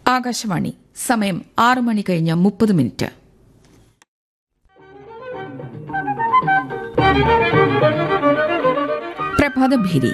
ആകാശവാണി. സമയം 6 മണി കഴിഞ്ഞ് 30 പ്രഭാതഭേരി.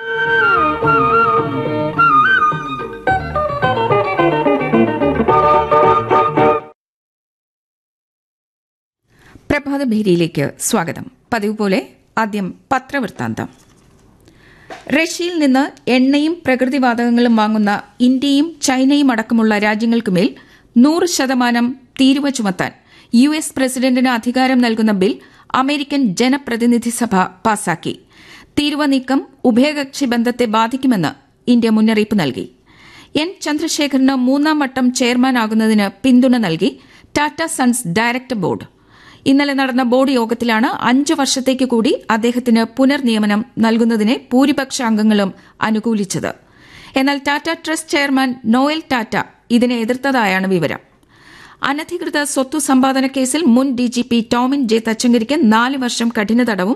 പ്രഭാതഭേരിയിലേക്ക് സ്വാഗതം. പതിവ് പോലെ ആദ്യം പത്രവൃത്താന്തം. റഷ്യയിൽ നിന്ന് എണ്ണയും പ്രകൃതിവാതകങ്ങളും വാങ്ങുന്ന ഇന്ത്യയും ചൈനയും അടക്കമുള്ള രാജ്യങ്ങൾക്കുമേൽ 100% തീരുവ ചുമത്താൻ US പ്രസിഡന്റിന് അധികാരം നൽകുന്ന ബിൽ അമേരിക്കൻ ജനപ്രതിനിധി സഭ പാസാക്കി. തീരുവ നീക്കം ഉഭയകക്ഷി ബന്ധത്തെ ബാധിക്കുമെന്ന് ഇന്ത്യ മുന്നറിയിപ്പ് നൽകി. എൻ ചന്ദ്രശേഖറിന് 3ാം വട്ടം ചെയർമാനാകുന്നതിന് പിന്തുണ നൽകി ടാറ്റ സൺസ് ഡയറക്ടർ ബോർഡ്. ഇന്നലെ നടന്ന ബോർഡ് യോഗത്തിലാണ് 5 വർഷത്തേക്ക് കൂടി അദ്ദേഹത്തിന് പുനർനിയമനം നൽകുന്നതിനെ ഭൂരിപക്ഷ അംഗങ്ങളും അനുകൂലിച്ചത്. എന്നാൽ Tata trust chairman Noel Tata ഇതിനെ എതിർത്തതായാണ് വിവരം. അനധികൃത സ്വത്തു സമ്പാദന കേസിൽ മുൻ DGP ടോമിൻ ജെ തച്ചങ്കരിക്ക് 4 വർഷം കഠിന തടവും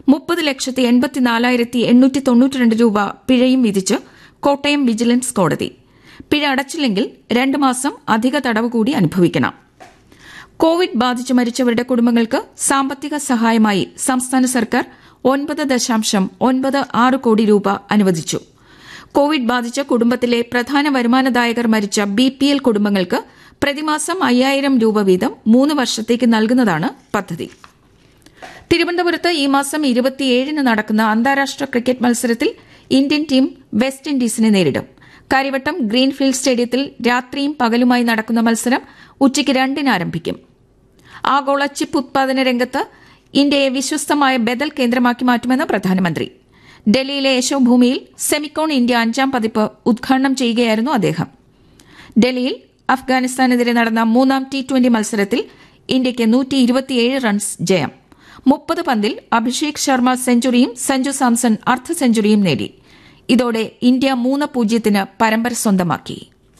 30,84,892 രൂപ പിഴയും വിധിച്ച് കോട്ടയം വിജിലൻസ് കോടതി. പിഴ അടച്ചില്ലെങ്കിൽ 2 മാസം അധിക തടവ് കൂടി അനുഭവിക്കണം. കോവിഡ് ബാധിച്ച് മരിച്ചവരുടെ കുടുംബങ്ങൾക്ക് സാമ്പത്തിക സഹായമായി സംസ്ഥാന സർക്കാർ 9.96 കോടി രൂപ അനുവദിച്ചു. കോവിഡ് ബാധിച്ച കുടുംബത്തിലെ പ്രധാന വരുമാനദായകർ മരിച്ച BPL കുടുംബങ്ങൾക്ക് പ്രതിമാസം 5,000 രൂപ വീതം 3 വർഷത്തേക്ക് നൽകുന്നതാണ് പദ്ധതി. തിരുവനന്തപുരത്ത് ഈ മാസം 27 നടക്കുന്ന അന്താരാഷ്ട്ര ക്രിക്കറ്റ് മത്സരത്തിൽ ഇന്ത്യൻ ടീം വെസ്റ്റ് ഇൻഡീസിനെ നേരിടും. കാര്യവട്ടം ഗ്രീൻഫീൽഡ് സ്റ്റേഡിയത്തിൽ രാത്രിയും പകലുമായി നടക്കുന്ന മത്സരം ഉച്ചയ്ക്ക് 2 ആരംഭിക്കും. ആഗോള ചിപ്പ് ഉത്പാദന രംഗത്ത് ഇന്ത്യയെ വിശ്വസ്തമായ ബദൽ കേന്ദ്രമാക്കി മാറ്റുമെന്ന് പ്രധാനമന്ത്രി. ഡൽഹിയിലെ യശോഭൂമിയിൽ സെമിക്കോൺ ഇന്ത്യ 5ാം പതിപ്പ് ഉദ്ഘാടനം ചെയ്യുകയായിരുന്നു അദ്ദേഹം. ഡൽഹിയിൽ അഫ്ഗാനിസ്ഥാനെതിരെ നടന്ന 3ാം T20 മത്സരത്തിൽ ഇന്ത്യയ്ക്ക് 127 റൺസ് ജയം. 30 പന്തിൽ അഭിഷേക് ശർമ്മ സെഞ്ചുറിയും സഞ്ജു സാംസൺ അർദ്ധ സെഞ്ചുറിയും നേടി. ഇതോടെ ഇന്ത്യ 3-0 പരമ്പര സ്വന്തമാക്കി.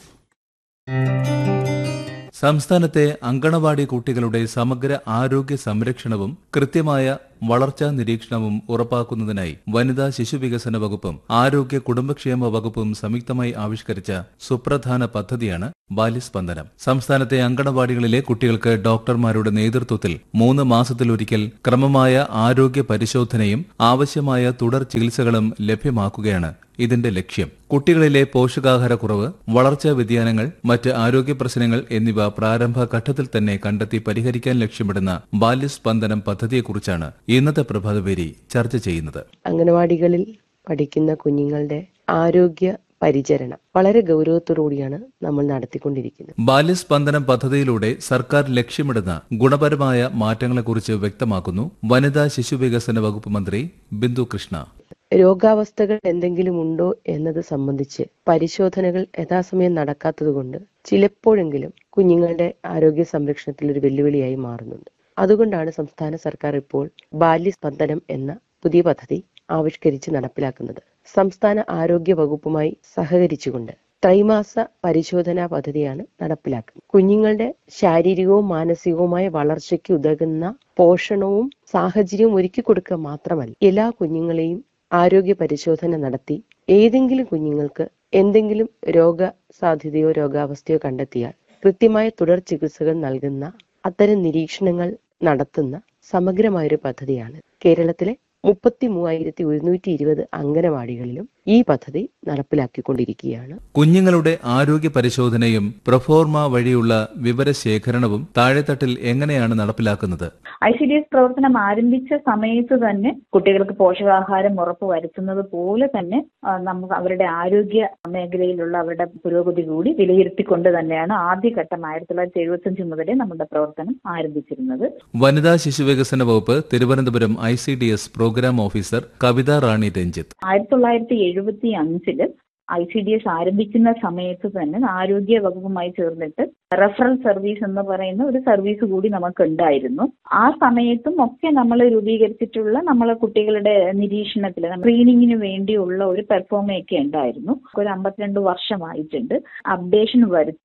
സംസ്ഥാനത്തെ അങ്കണവാടി കുട്ടികളുടെ സമഗ്ര ആരോഗ്യ സംരക്ഷണവും കൃത്യമായ വളർച്ചാ നിരീക്ഷണവും ഉറപ്പാക്കുന്നതിനായി വനിതാ ശിശുവികസന വകുപ്പും ആരോഗ്യ കുടുംബക്ഷേമ വകുപ്പും സംയുക്തമായി ആവിഷ്കരിച്ച സുപ്രധാന പദ്ധതിയാണ് ബാല്യസ്പന്ദനം. സംസ്ഥാനത്തെ അങ്കണവാടികളിലെ കുട്ടികൾക്ക് ഡോക്ടർമാരുടെ നേതൃത്വത്തിൽ 3 മാസത്തിലൊരിക്കൽ ക്രമമായ ആരോഗ്യ പരിശോധനയും ആവശ്യമായ തുടർ ചികിത്സകളും ലഭ്യമാക്കുകയാണ് ഇതിന്റെ ലക്ഷ്യം. കുട്ടികളിലെ പോഷകാഹാരക്കുറവ്, വളർച്ചാ വ്യതിയാനങ്ങൾ, മറ്റ് ആരോഗ്യ പ്രശ്നങ്ങൾ എന്നിവ പ്രാരംഭ ഘട്ടത്തിൽ തന്നെ കണ്ടെത്തി പരിഹരിക്കാൻ ലക്ഷ്യമിടുന്ന ബാല്യസ്പന്ദനം പദ്ധതിയെക്കുറിച്ചാണ് ഇന്നത്തെ പ്രഭാതഭേരി ചർച്ച ചെയ്യുന്നത്. അംഗനവാടികളിൽ പഠിക്കുന്ന കുഞ്ഞുങ്ങളുടെ ആരോഗ്യ പരിചരണം വളരെ ഗൌരവത്തോടുകൂടിയാണ് നമ്മൾ നടത്തിക്കൊണ്ടിരിക്കുന്നത്. ബാല്യസ്പന്ദനം പദ്ധതിയിലൂടെ സർക്കാർ ലക്ഷ്യമിടുന്ന ഗുണപരമായ മാറ്റങ്ങളെക്കുറിച്ച് വ്യക്തമാക്കുന്നു വനിതാ ശിശുവികസന വകുപ്പ് മന്ത്രി ബിന്ദു കൃഷ്ണ. രോഗാവസ്ഥകൾ എന്തെങ്കിലും ഉണ്ടോ എന്നത് സംബന്ധിച്ച് പരിശോധനകൾ യഥാസമയം നടക്കാത്തതുകൊണ്ട് ചിലപ്പോഴെങ്കിലും കുഞ്ഞുങ്ങളുടെ ആരോഗ്യ സംരക്ഷണത്തിൽ ഒരു വെല്ലുവിളിയായി മാറുന്നുണ്ട്. അതുകൊണ്ടാണ് സംസ്ഥാന സർക്കാർ ഇപ്പോൾ ബാല്യസ്പന്ദനം എന്ന പുതിയ പദ്ധതി ആവിഷ്കരിച്ച് നടപ്പിലാക്കുന്നത്. സംസ്ഥാന ആരോഗ്യ വകുപ്പുമായി സഹകരിച്ചുകൊണ്ട് ത്രൈമാസ പരിശോധനാ പദ്ധതിയാണ് നടപ്പിലാക്കുന്നത്. കുഞ്ഞുങ്ങളുടെ ശാരീരികവും മാനസികവുമായ വളർച്ചയ്ക്ക് ഉതകുന്ന പോഷണവും സാഹചര്യവും ഒരുക്കി കൊടുക്കുക മാത്രമല്ല, എല്ലാ കുഞ്ഞുങ്ങളെയും ആരോഗ്യ പരിശോധന നടത്തി ഏതെങ്കിലും കുഞ്ഞുങ്ങൾക്ക് എന്തെങ്കിലും രോഗസാധ്യതയോ രോഗാവസ്ഥയോ കണ്ടെത്തിയാൽ കൃത്യമായ തുടർ ചികിത്സകൾ നൽകുന്ന അത്തരം നിരീക്ഷണങ്ങൾ നടത്തുന്ന സമഗ്രമായൊരു പദ്ധതിയാണ്. കേരളത്തിലെ 33,120 അംഗനവാടികളിലും ഈ പദ്ധതി നടപ്പിലാക്കിക്കൊണ്ടിരിക്കുകയാണ്. കുഞ്ഞുങ്ങളുടെ ആരോഗ്യ പരിശോധനയും പ്രൊഫോർമ വഴിയുള്ള വിവരശേഖരണവും താഴെത്തട്ടിൽ എങ്ങനെയാണ് നടപ്പിലാക്കുന്നത്? ICDS പ്രവർത്തനം ആരംഭിച്ച സമയത്ത് തന്നെ കുട്ടികൾക്ക് പോഷകാഹാരം ഉറപ്പുവരുത്തുന്നത് പോലെ തന്നെ നമുക്ക് അവരുടെ ആരോഗ്യ മേഖലയിലുള്ള അവരുടെ പുരോഗതി കൂടി വിലയിരുത്തിക്കൊണ്ട് തന്നെയാണ് ആദ്യഘട്ടം 1975 മുതലേ നമ്മുടെ പ്രവർത്തനം ആരംഭിച്ചിരുന്നത്. വനിതാ ശിശുവികസന വകുപ്പ് തിരുവനന്തപുരം ICDS പ്രോഗ്രാം ഓഫീസർ കവിത റാണി രഞ്ജിത്ത്. 1975 ICDS ആരംഭിക്കുന്ന സമയത്ത് തന്നെ ആരോഗ്യ വകുപ്പുമായി ചേർന്നിട്ട് റെഫറൽ സർവീസ് എന്ന് പറയുന്ന ഒരു സർവീസ് കൂടി നമുക്ക് ഉണ്ടായിരുന്നു. ആ സമയത്തും ഒക്കെ നമ്മൾ രൂപീകരിച്ചിട്ടുള്ള നമ്മളെ കുട്ടികളുടെ നിരീക്ഷണത്തിൽ സ്ക്രീനിങ്ങിന് വേണ്ടിയുള്ള ഒരു പെർഫോമയൊക്കെ ഉണ്ടായിരുന്നു. ഒരു 52 വർഷമായിട്ടുണ്ട്. അപ്ഡേഷൻ വരുത്തി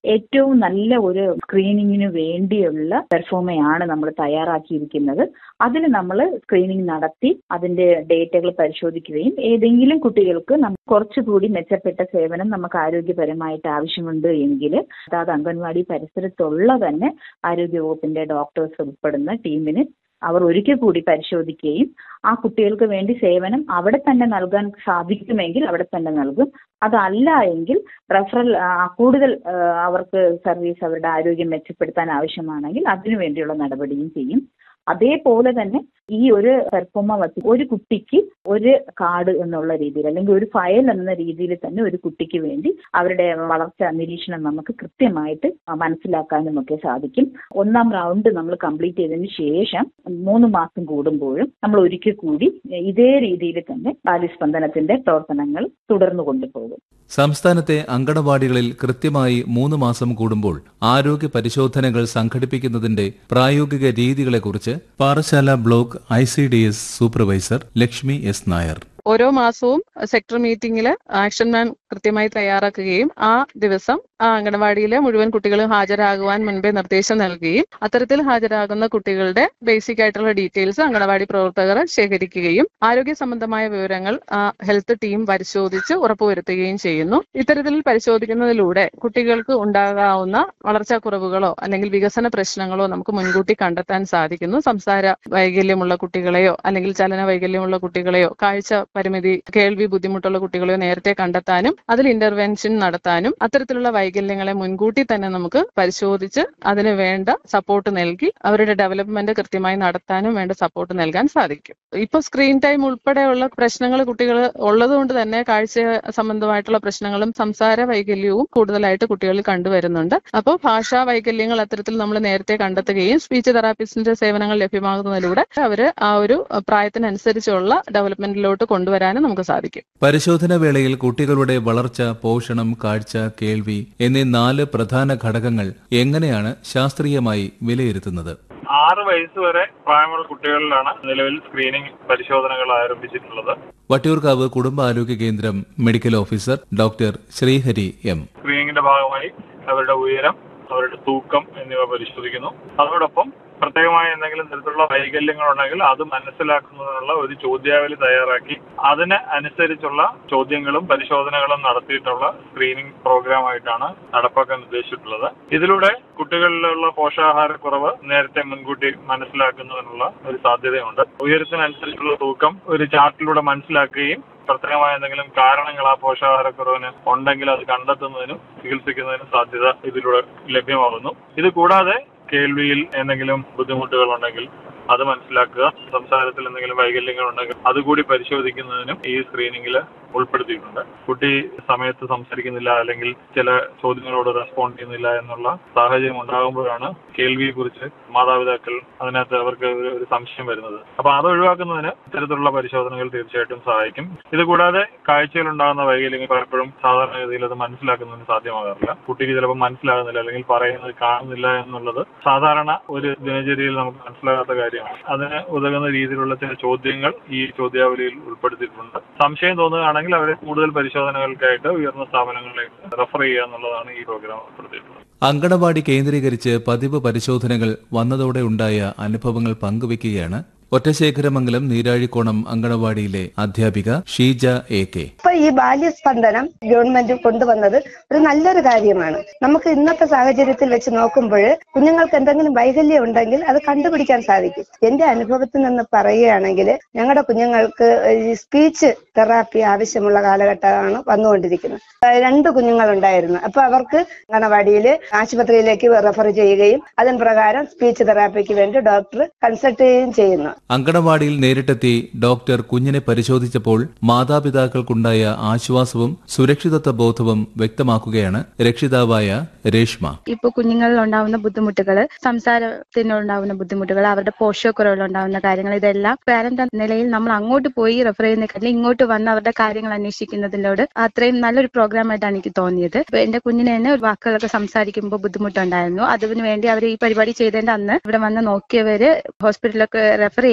ഏറ്റവും നല്ല ഒരു സ്ക്രീനിങ്ങിന് വേണ്ടിയുള്ള പെർഫോമയാണ് നമ്മൾ തയ്യാറാക്കിയിരിക്കുന്നത്. അതിൽ നമ്മൾ സ്ക്രീനിങ് നടത്തി അതിന്റെ ഡേറ്റകൾ പരിശോധിക്കുകയും ഏതെങ്കിലും കുട്ടികൾക്ക് കുറച്ചുകൂടി മെച്ചപ്പെട്ട സേവനം നമുക്ക് ആരോഗ്യപരമായിട്ട് ആവശ്യമുണ്ട് എങ്കിൽ അതാത് അംഗൻവാടി പരിസരത്തുള്ള തന്നെ ആരോഗ്യവകുപ്പിന്റെ ഡോക്ടേഴ്സ് ഉൾപ്പെടുന്ന ടീമിന് അവർ ഒരിക്കൽ കൂടി പരിശോധിക്കുകയും ആ കുട്ടികൾക്ക് വേണ്ടി സേവനം അവിടെ തന്നെ നൽകാൻ സാധിക്കുമെങ്കിൽ അവിടെ തന്നെ നൽകും. അതല്ല എങ്കിൽ റെഫറൽ കൂടുതൽ അവർക്ക് സർവീസ് അവരുടെ ആരോഗ്യം മെച്ചപ്പെടുത്താൻ ആവശ്യമാണെങ്കിൽ അതിനു വേണ്ടിയുള്ള നടപടിയും ചെയ്യും. അതേപോലെ തന്നെ ഈ ഒരു പെർഫോമ ഒരു കുട്ടിക്ക് ഒരു കാർഡ് എന്നുള്ള രീതിയിൽ അല്ലെങ്കിൽ ഒരു ഫയൽ എന്ന രീതിയിൽ തന്നെ ഒരു കുട്ടിക്ക് വേണ്ടി അവരുടെ വളർച്ച നിരീക്ഷണം നമുക്ക് കൃത്യമായിട്ട് മനസ്സിലാക്കാനും ഒക്കെ സാധിക്കും. 1ാം റൗണ്ട് നമ്മൾ കംപ്ലീറ്റ് ചെയ്തതിന് ശേഷം 3 മാസം കൂടുമ്പോഴും നമ്മൾ ഒരിക്കൽ കൂടി ഇതേ രീതിയിൽ തന്നെ ബാല്യസ്പന്ദനത്തിന്റെ പ്രവർത്തനങ്ങൾ തുടർന്നു കൊണ്ടുപോകും. സംസ്ഥാനത്തെ അങ്കണവാടികളിൽ കൃത്യമായി 3 മാസം കൂടുമ്പോൾ ആരോഗ്യ പരിശോധനകൾ സംഘടിപ്പിക്കുന്നതിന്റെ പ്രായോഗിക രീതികളെക്കുറിച്ച് Parassala block ICDS supervisor Lakshmi S Nair. ഓരോ മാസവും സെക്ടർ മീറ്റിംഗിൽ ആക്ഷൻ പ്ലാൻ കൃത്യമായി തയ്യാറാക്കുകയും ആ ദിവസം ആ അംഗനവാടിയിലെ മുഴുവൻ കുട്ടികളും ഹാജരാകുവാൻ മുൻപേ നിർദ്ദേശം നൽകുകയും അത്തരത്തിൽ ഹാജരാകുന്ന കുട്ടികളുടെ ബേസിക് ആയിട്ടുള്ള ഡീറ്റെയിൽസ് അംഗനവാടി പ്രവർത്തകർ ശേഖരിക്കുകയും ആരോഗ്യ സംബന്ധമായ വിവരങ്ങൾ ഹെൽത്ത് ടീം പരിശോധിച്ച് ഉറപ്പുവരുത്തുകയും ചെയ്യുന്നു. ഇത്തരത്തിൽ പരിശോധിക്കുന്നതിലൂടെ കുട്ടികൾക്ക് ഉണ്ടാകാവുന്ന വളർച്ചാക്കുറവുകളോ അല്ലെങ്കിൽ വികസന പ്രശ്നങ്ങളോ നമുക്ക് മുൻകൂട്ടി കണ്ടെത്താൻ സാധിക്കുന്നു. സംസാര വൈകല്യമുള്ള കുട്ടികളെയോ അല്ലെങ്കിൽ ചലന വൈകല്യമുള്ള കുട്ടികളെയോ കാഴ്ച പരിമിതി കേൾവി ബുദ്ധിമുട്ടുള്ള കുട്ടികളെയോ നേരത്തെ കണ്ടെത്താനും അതിൽ ഇന്റർവെൻഷൻ നടത്താനും അത്തരത്തിലുള്ള വൈകല്യങ്ങളെ മുൻകൂട്ടി തന്നെ നമുക്ക് പരിശോധിച്ച് അതിന് വേണ്ട സപ്പോർട്ട് നൽകി അവരുടെ ഡെവലപ്മെന്റ് കൃത്യമായി നടത്താനും വേണ്ട സപ്പോർട്ട് നൽകാൻ സാധിക്കും. ഇപ്പൊ സ്ക്രീൻ ടൈം ഉൾപ്പെടെയുള്ള പ്രശ്നങ്ങൾ കുട്ടികൾ ഉള്ളതുകൊണ്ട് തന്നെ കാഴ്ച സംബന്ധമായിട്ടുള്ള പ്രശ്നങ്ങളും സംസാര വൈകല്യവും കൂടുതലായിട്ട് കുട്ടികളിൽ കണ്ടുവരുന്നുണ്ട്. അപ്പോൾ ഭാഷാ വൈകല്യങ്ങൾ അത്തരത്തിൽ നമ്മൾ നേരത്തെ കണ്ടെത്തുകയും സ്പീച്ച് തെറാപ്പിസ്റ്റിന്റെ സേവനങ്ങൾ ലഭ്യമാകുന്നതിലൂടെ അവര് ആ ഒരു പ്രായത്തിനനുസരിച്ചുള്ള ഡെവലപ്മെന്റിലോട്ട് കൊണ്ടുവരാനും നമുക്ക് സാധിക്കും. പരിശോധന വേളയിൽ കുട്ടികളുടെ വളർച്ച, പോഷണം, കാഴ്ച, കേൾവി എന്നീ 4 പ്രധാന ഘടകങ്ങൾ എങ്ങനെയാണ് ശാസ്ത്രീയമായി വിലയിരുത്തുന്നത്? 6 വയസ്സ് വരെ പ്രായമുള്ള കുട്ടികളിലാണ് നിലവിൽ സ്ക്രീനിംഗ് പരിശോധനകൾ ആരംഭിച്ചിട്ടുള്ളത്. വട്ടിയൂർക്കാവ് കുടുംബാരോഗ്യ കേന്ദ്രം medical officer doctor Sreehari M. സ്ക്രീനിംഗിന്റെ ഭാഗമായി അവരുടെ ഉയരം, അവരുടെ തൂക്കം എന്നിവ പരിശോധിക്കുന്നു. അതോടൊപ്പം പ്രത്യേകമായ എന്തെങ്കിലും തരത്തിലുള്ള വൈകല്യങ്ങൾ ഉണ്ടെങ്കിൽ അത് മനസ്സിലാക്കുന്നതിനുള്ള ഒരു ചോദ്യാവലി തയ്യാറാക്കി അതിന് അനുസരിച്ചുള്ള ചോദ്യങ്ങളും പരിശോധനകളും നടത്തിയിട്ടുള്ള സ്ക്രീനിംഗ് പ്രോഗ്രാമായിട്ടാണ് നടപ്പാക്കാൻ ഉദ്ദേശിച്ചിട്ടുള്ളത്. ഇതിലൂടെ കുട്ടികളിലുള്ള പോഷകാഹാരക്കുറവ് നേരത്തെ മുൻകൂട്ടി മനസ്സിലാക്കുന്നതിനുള്ള ഒരു സാധ്യതയുണ്ട്. ഉയരത്തിനനുസരിച്ചുള്ള തൂക്കം ഒരു ചാർട്ടിലൂടെ മനസ്സിലാക്കുകയും പ്രത്യേകമായ എന്തെങ്കിലും കാരണങ്ങൾ ആ പോഷകാഹാരക്കുറവിന് ഉണ്ടെങ്കിൽ അത് കണ്ടെത്തുന്നതിനും ചികിത്സിക്കുന്നതിനും സാധ്യത ഇതിലൂടെ ലഭ്യമാകുന്നു. ഇത് കൂടാതെ കേൾവിയിൽ എന്തെങ്കിലും ബുദ്ധിമുട്ടുകൾ ഉണ്ടെങ്കിൽ അത് മനസ്സിലാക്കുക, സംസാരത്തിൽ എന്തെങ്കിലും വൈകല്യങ്ങൾ ഉണ്ടെങ്കിൽ അതുകൂടി പരിശോധിക്കുന്നതിനും ഈ സ്ക്രീനിങ്ങിൽ ഉൾപ്പെടുത്തിയിട്ടുണ്ട്. കുട്ടി സമയത്ത് സംസാരിക്കുന്നില്ല അല്ലെങ്കിൽ ചില ചോദ്യങ്ങളോട് റെസ്പോണ്ട് ചെയ്യുന്നില്ല എന്നുള്ള സാഹചര്യം ഉണ്ടാകുമ്പോഴാണ് കേൾവിയെ കുറിച്ച് മാതാപിതാക്കൾ അതിനകത്ത് അവർക്ക് ഒരു സംശയം വരുന്നത്. അപ്പൊ അത് ഒഴിവാക്കുന്നതിന് ഇത്തരത്തിലുള്ള പരിശോധനകൾ തീർച്ചയായിട്ടും സഹായിക്കും. ഇത് കൂടാതെ കാഴ്ചയിൽ ഉണ്ടാകുന്ന വൈകല്യങ്ങൾ പലപ്പോഴും സാധാരണഗതിയിൽ അത് മനസ്സിലാക്കുന്നതിന് സാധ്യമാകാറില്ല. കുട്ടിക്ക് ചിലപ്പോൾ മനസ്സിലാകുന്നില്ല അല്ലെങ്കിൽ പറയുന്നത് കാണുന്നില്ല എന്നുള്ളത് സാധാരണ ഒരു ദിനചര്യയിൽ നമുക്ക് മനസ്സിലാകാത്ത കാര്യമാണ്. അതിന് ഉതകുന്ന രീതിയിലുള്ള ചില ചോദ്യങ്ങൾ ഈ ചോദ്യാവലിയിൽ ഉൾപ്പെടുത്തിയിട്ടുണ്ട്. സംശയം തോന്നുകയാണെങ്കിൽ അവരെ കൂടുതൽ പരിശോധനകൾക്കായിട്ട് ഉയർന്ന സ്ഥാപനങ്ങളിലേക്ക് റെഫർ ചെയ്യുക എന്നുള്ളതാണ് ഈ പ്രോഗ്രാം ഉൾപ്പെടുത്തിയിട്ടുള്ളത്. അങ്കണവാടി കേന്ദ്രീകരിച്ച് പതിവ് പരിശോധനകൾ വന്നതോടെ ഉണ്ടായ അനുഭവങ്ങൾ പങ്കുവയ്ക്കുകയാണ് ഒറ്റശേഖരമംഗലം നീരാഴിക്കോണം അങ്കണവാടിയിലെ അധ്യാപിക ഷീജ AK. ഇപ്പൊ ഈ ബാല്യസ്പന്ദനം ഗവൺമെന്റ് കൊണ്ടുവന്നത് ഒരു നല്ലൊരു കാര്യമാണ്. നമുക്ക് ഇന്നത്തെ സാഹചര്യത്തിൽ വെച്ച് നോക്കുമ്പോൾ കുഞ്ഞുങ്ങൾക്ക് എന്തെങ്കിലും വൈകല്യം ഉണ്ടെങ്കിൽ അത് കണ്ടുപിടിക്കാൻ സാധിക്കും. എന്റെ അനുഭവത്തിൽ നിന്ന് പറയുകയാണെങ്കിൽ ഞങ്ങളുടെ കുഞ്ഞുങ്ങൾക്ക് ഈ സ്പീച്ച് തെറാപ്പി ആവശ്യമുള്ള കാലഘട്ടമാണ് വന്നുകൊണ്ടിരിക്കുന്നത്. 2 കുഞ്ഞുങ്ങളുണ്ടായിരുന്നു. അപ്പൊ അവർക്ക് അങ്കണവാടിയിൽ ആശുപത്രിയിലേക്ക് റെഫർ ചെയ്യുകയും അതിന് പ്രകാരം സ്പീച്ച് തെറാപ്പിക്ക് വേണ്ടി ഡോക്ടർ കൺസൾട്ട് ചെയ്യുകയും ചെയ്യുന്നു. അങ്കണവാടിയിൽ നേരിട്ടെത്തി ഡോക്ടർ കുഞ്ഞിനെ പരിശോധിച്ചപ്പോൾ മാതാപിതാക്കൾക്കുണ്ടായ ആശ്വാസവും സുരക്ഷിതത്വ ബോധവും വ്യക്തമാക്കുകയാണ് രക്ഷിതാവായ രേഷ്മ. ഇപ്പൊ കുഞ്ഞുങ്ങളിൽ ഉണ്ടാവുന്ന ബുദ്ധിമുട്ടുകൾ, സംസാരത്തിനുണ്ടാവുന്ന ബുദ്ധിമുട്ടുകൾ, അവരുടെ പോഷകക്കുറവിലുണ്ടാവുന്ന കാര്യങ്ങൾ, ഇതെല്ലാം പാരന്റ് നിലയിൽ നമ്മൾ അങ്ങോട്ട് പോയി റെഫർ ചെയ്യുന്നതിൽ ഇങ്ങോട്ട് വന്ന് അവരുടെ കാര്യങ്ങൾ അന്വേഷിക്കുന്നതിനോട് അത്രയും നല്ലൊരു പ്രോഗ്രാം ആയിട്ടാണ് എനിക്ക് തോന്നിയത്. എന്റെ കുഞ്ഞിന് തന്നെ വാക്കുകളൊക്കെ സംസാരിക്കുമ്പോൾ ബുദ്ധിമുട്ടുണ്ടായിരുന്നു. അതിനു വേണ്ടി അവർ ഈ പരിപാടി ചെയ്തതിന്റെ അന്ന് ഇവിടെ വന്ന് നോക്കിയവര് ഹോസ്പിറ്റലിലൊക്കെ റെഫർ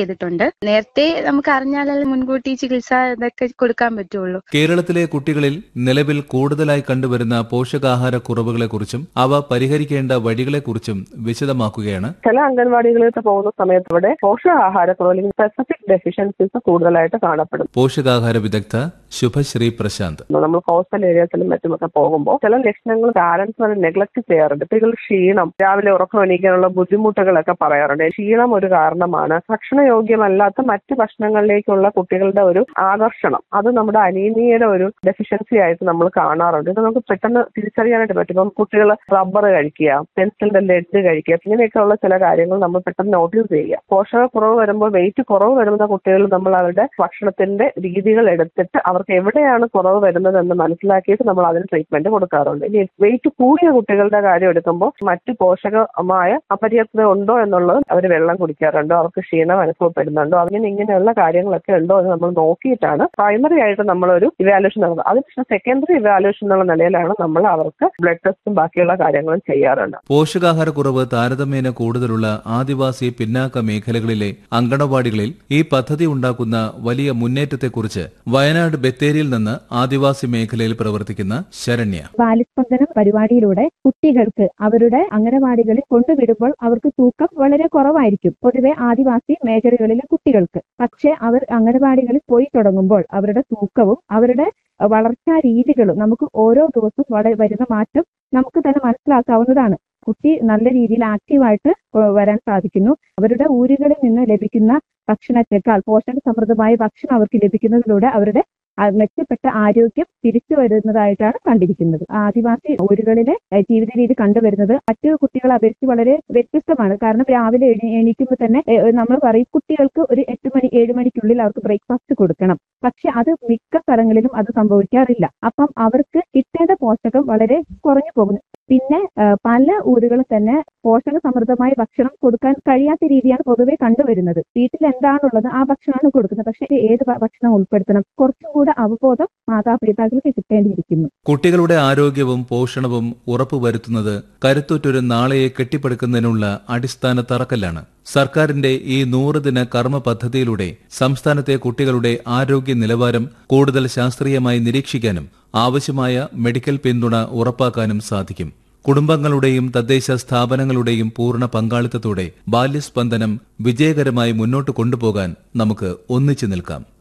ചെയ്തിട്ടുണ്ട്. നേരത്തെ നമുക്ക് അറിഞ്ഞാലേ മുൻകൂട്ടി ചികിത്സ ഇതൊക്കെ കൊടുക്കാൻ പറ്റുള്ളൂ. കേരളത്തിലെ കുട്ടികളിൽ നിലവിൽ കൂടുതലായി കണ്ടുവരുന്ന പോഷകാഹാര കുറവുകളെക്കുറിച്ചും അവ പരിഹരിക്കേണ്ട വഴികളെക്കുറിച്ചും വിശദമാക്കുകയാണ്. ചില അംഗൻവാടികളിൽ പോകുന്ന സമയത്ത് ഇവിടെ പോഷകാഹാരക്കുറവ് സ്പെസിഫിക് ഡെഫിഷ്യൻസീസ് കൂടുതലായിട്ട് കാണപ്പെടും. പോഷകാഹാര വിദഗ്ധ ശുഭശ്രീ പ്രശാന്ത്. നമ്മൾ ഹോസ്റ്റൽ ഏരിയാസിലും മറ്റുമൊക്കെ പോകുമ്പോൾ ചില ലക്ഷണങ്ങൾ പാരന്റ്സ് നെഗ്ലക്ട് ചെയ്യാറുണ്ട്. കുട്ടികൾ ക്ഷീണം, രാവിലെ ഉറക്കം എണീക്കാനുള്ള ബുദ്ധിമുട്ടുകളൊക്കെ പറയാറുണ്ട്. ക്ഷീണം ഒരു കാരണമാണ്. ഭക്ഷണയോഗ്യമല്ലാത്ത മറ്റ് ഭക്ഷണങ്ങളിലേക്കുള്ള കുട്ടികളുടെ ഒരു ആകർഷണം, അത് നമ്മുടെ അനീമിയയുടെ ഒരു ഡെഫിഷ്യൻസി ആയിട്ട് നമ്മൾ കാണാറുണ്ട്. ഇത് നമുക്ക് പെട്ടെന്ന് തിരിച്ചറിയാനായിട്ട് പറ്റും. ഇപ്പം കുട്ടികൾ റബ്ബർ കഴിക്കുക, പെൻസിലിന്റെ ലെഡ് കഴിക്കുക, ഇങ്ങനെയൊക്കെയുള്ള ചില കാര്യങ്ങൾ നമ്മൾ പെട്ടെന്ന് നോട്ടീസ് ചെയ്യുക. പോഷകക്കുറവ് വരുമ്പോൾ, വെയിറ്റ് കുറവ് വരുന്ന കുട്ടികൾ നമ്മൾ അവരുടെ ഭക്ഷണത്തിന്റെ രീതികൾ എടുത്തിട്ട് അവർക്ക് എവിടെയാണ് കുറവ് വരുന്നത് എന്ന് മനസ്സിലാക്കിയിട്ട് നമ്മൾ അതിന് ട്രീറ്റ്മെന്റ് കൊടുക്കാറുണ്ട്. ഇനി വെയിറ്റ് കൂടിയ കുട്ടികളുടെ കാര്യം എടുക്കുമ്പോൾ മറ്റ് പോഷകമായ അപര്യാപ്തത ഉണ്ടോ എന്നുള്ളത് അവർ വെള്ളം കുടിക്കാറുണ്ടോ, അവർക്ക് ക്ഷീണം അനുഭവപ്പെടുന്നുണ്ടോ, ഇങ്ങനെയുള്ള കാര്യങ്ങളൊക്കെ ഉണ്ടോ എന്ന് നമ്മൾ നോക്കിയിട്ടാണ് പ്രൈമറി ആയിട്ട് നമ്മളൊരു ഇവാലുവേഷൻ നടത്തുന്നത്. അതിനുശേഷം സെക്കൻഡറി ഇവാലുവേഷൻ എന്നുള്ള നിലയിലാണ് നമ്മൾ അവർക്ക് ബ്ലഡ് ടെസ്റ്റും ബാക്കിയുള്ള കാര്യങ്ങളും ചെയ്യാറുണ്ട്. പോഷകാഹാരക്കുറവ് താരതമ്യേന കൂടുതലുള്ള ആദിവാസി പിന്നാക്ക മേഖലകളിലെ അങ്കണവാടികളിൽ ഈ പദ്ധതി ഉണ്ടാക്കുന്ന വലിയ മുന്നേറ്റത്തെക്കുറിച്ച് വയനാട് ബത്തേരിയിൽ നിന്ന് ആദിവാസി മേഖലയിൽ പ്രവർത്തിക്കുന്ന ശരണ്യ. ബാലസ്പന്ദനം പരിപാടിയിലൂടെ കുട്ടികൾക്ക് അവരുടെ അംഗനവാടികളിൽ കൊണ്ടുവിടുമ്പോൾ അവർക്ക് തൂക്കം വളരെ കുറവായിരിക്കും പൊതുവെ ആദിവാസി മേഖലകളിലെ കുട്ടികൾക്ക്. പക്ഷെ അവർ അംഗനവാടികളിൽ പോയി തുടങ്ങുമ്പോൾ അവരുടെ തൂക്കവും അവരുടെ വളർച്ചാ രീതികളും നമുക്ക് ഓരോ ദിവസവും വരുന്ന മാറ്റം നമുക്ക് തന്നെ മനസ്സിലാക്കാവുന്നതാണ്. കുട്ടി നല്ല രീതിയിൽ ആക്റ്റീവായിട്ട് വരാൻ സാധിക്കുന്നു. അവരുടെ ഊരുകളിൽ നിന്ന് ലഭിക്കുന്ന ഭക്ഷണത്തെക്കാൾ പോഷക സമൃദ്ധമായ ഭക്ഷണം അവർക്ക് ലഭിക്കുന്നതിലൂടെ അവരുടെ മെച്ചപ്പെട്ട ആരോഗ്യം തിരിച്ചു വരുന്നതായിട്ടാണ് കണ്ടിരിക്കുന്നത്. ആദിവാസി ഊരുകളിലെ ജീവിത രീതി കണ്ടുവരുന്നത് മറ്റു കുട്ടികളെ അപേക്ഷിച്ച് വളരെ വ്യത്യസ്തമാണ്. കാരണം രാവിലെ എണീക്കുമ്പോൾ തന്നെ നമ്മൾ പറയും കുട്ടികൾക്ക് ഒരു 8-7 മണിക്കുള്ളിൽ അവർക്ക് ബ്രേക്ക്ഫാസ്റ്റ് കൊടുക്കണം. പക്ഷെ അത് മിക്ക സ്ഥലങ്ങളിലും അത് സംഭവിക്കാറില്ല. അപ്പം അവർക്ക് കിട്ടേണ്ട പോഷകം വളരെ കുറഞ്ഞു പോകുന്നു. പിന്നെ പല ഊരുകളും തന്നെ പോഷക സമൃദ്ധമായ ഭക്ഷണം കൊടുക്കാൻ കഴിയാത്ത രീതിയാണ് പൊതുവെ കണ്ടുവരുന്നത്. വീട്ടിൽ എന്താണുള്ളത് ആ ഭക്ഷണമാണ് കൊടുക്കുന്നത്. പക്ഷെ ഏത് ഭക്ഷണം ഉൾപ്പെടുത്തണം, കുറച്ചും കൂടെ അവബോധം മാതാപിതാക്കൾക്ക് കിട്ടേണ്ടിയിരിക്കുന്നു. കുട്ടികളുടെ ആരോഗ്യവും പോഷണവും ഉറപ്പുവരുത്തുന്നത് കരുത്തുറ്റൊരു നാളെയെ കെട്ടിപ്പടുക്കുന്നതിനുള്ള അടിസ്ഥാന തറക്കല്ലാണ്. സർക്കാരിന്റെ ഈ 100 ദിന കർമ്മ പദ്ധതിയിലൂടെ സംസ്ഥാനത്തെ കുട്ടികളുടെ ആരോഗ്യ നിലവാരം കൂടുതൽ ശാസ്ത്രീയമായി നിരീക്ഷിക്കാനും ആവശ്യമായ മെഡിക്കൽ പിന്തുണ ഉറപ്പാക്കാനും സാധിക്കും. കുടുംബങ്ങളുടെയും തദ്ദേശ സ്ഥാപനങ്ങളുടെയും പൂർണ്ണ പങ്കാളിത്തത്തോടെ ബാല്യസ്പന്ദനം വിജയകരമായി മുന്നോട്ട് കൊണ്ടുപോകാൻ നമുക്ക് ഒന്നിച്ചു നിൽക്കാം.